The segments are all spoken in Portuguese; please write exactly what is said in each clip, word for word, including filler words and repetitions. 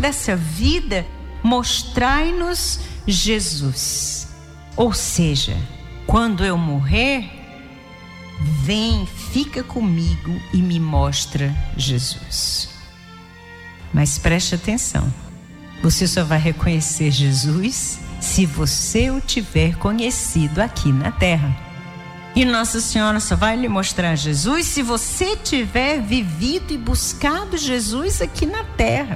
dessa vida, mostrai-nos Jesus. Ou seja, quando eu morrer, vem, fica comigo e me mostra Jesus. Mas preste atenção, você só vai reconhecer Jesus se você o tiver conhecido aqui na terra. E Nossa Senhora só vai lhe mostrar Jesus se você tiver vivido e buscado Jesus aqui na terra.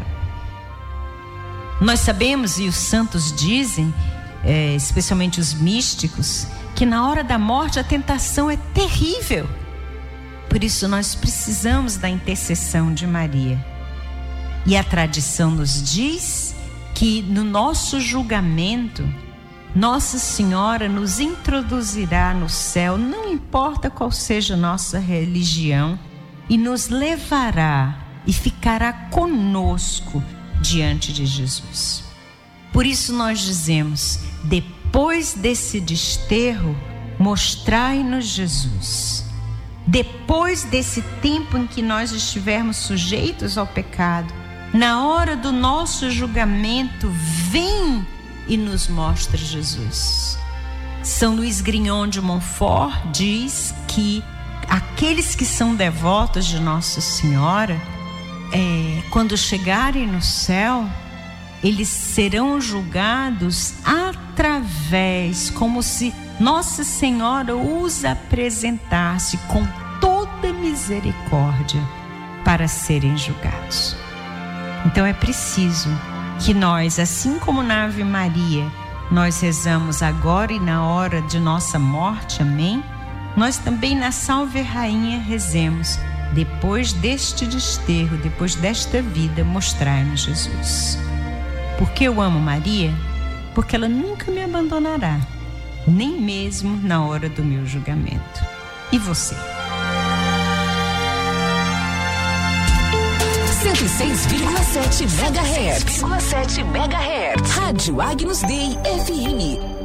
Nós sabemos, e os santos dizem, é, especialmente os místicos, que na hora da morte a tentação é terrível. Por isso nós precisamos da intercessão de Maria. E a tradição nos diz que no nosso julgamento, Nossa Senhora nos introduzirá no céu, não importa qual seja a nossa religião, e nos levará e ficará conosco diante de Jesus. Por isso nós dizemos, depois desse desterro, mostrai-nos Jesus. Depois desse tempo em que nós estivermos sujeitos ao pecado, na hora do nosso julgamento, vem e nos mostra Jesus. São Luís Grignon de Montfort diz que aqueles que são devotos de Nossa Senhora, é, quando chegarem no céu, eles serão julgados através, como se Nossa Senhora os apresentasse com toda misericórdia para serem julgados. Então é preciso que nós, assim como na Ave Maria, nós rezamos agora e na hora de nossa morte, amém? Nós também na Salve Rainha rezemos, depois deste desterro, depois desta vida, mostrai-nos Jesus. Por que eu amo Maria? Porque ela nunca me abandonará, nem mesmo na hora do meu julgamento. E você? cento e seis vírgula sete megahertz. Rádio Agnus Dei F M.